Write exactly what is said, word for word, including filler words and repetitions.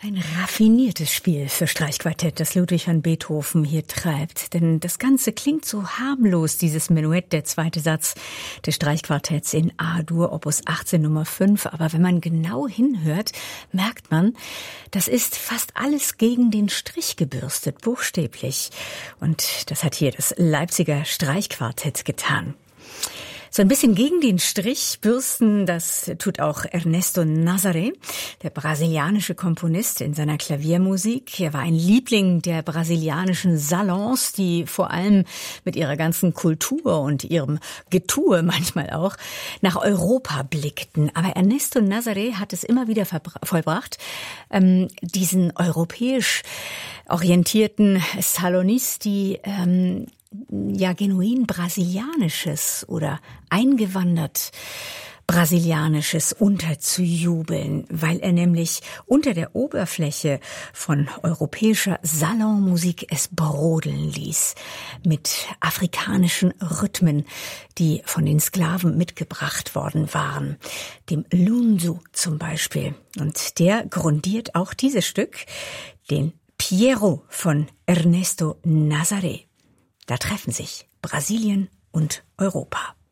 Ein raffiniertes Spiel für Streichquartett, das Ludwig van Beethoven hier treibt. Denn das Ganze klingt so harmlos, dieses Menuett, der zweite Satz des Streichquartetts in A-Dur, Opus achtzehn Nummer fünf. Aber wenn man genau hinhört, merkt man, das ist fast alles gegen den Strich gebürstet, buchstäblich. Und das hat hier das Leipziger Streichquartett getan. So ein bisschen gegen den Strich bürsten, das tut auch Ernesto Nazaré, der brasilianische Komponist, in seiner Klaviermusik. Er war ein Liebling der brasilianischen Salons, die vor allem mit ihrer ganzen Kultur und ihrem Getue manchmal auch nach Europa blickten. Aber Ernesto Nazaré hat es immer wieder vollbracht, ähm, diesen europäisch orientierten Salonisti ähm, ja genuin brasilianisches oder eingewandert brasilianisches unterzujubeln, weil er nämlich unter der Oberfläche von europäischer Salonmusik es brodeln ließ mit afrikanischen Rhythmen, die von den Sklaven mitgebracht worden waren, dem Lundu zum Beispiel. Und der grundiert auch dieses Stück, den Piero von Ernesto Nazaré. Da treffen sich Brasilien und Europa.